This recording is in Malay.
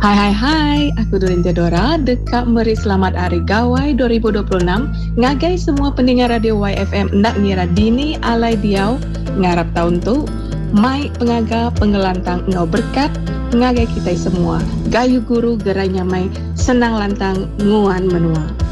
Hai hai hai, aku Dorin Theodora, dekat meri selamat hari Gawai 2026. Ngagai semua pendengar radio YFM nak ngira dini alai diau, ngarap tahun tu, mai pengaga pengelantang ngau berkat, ngagai kita semua, gayu guru gerainya mai senang lantang nguan menua.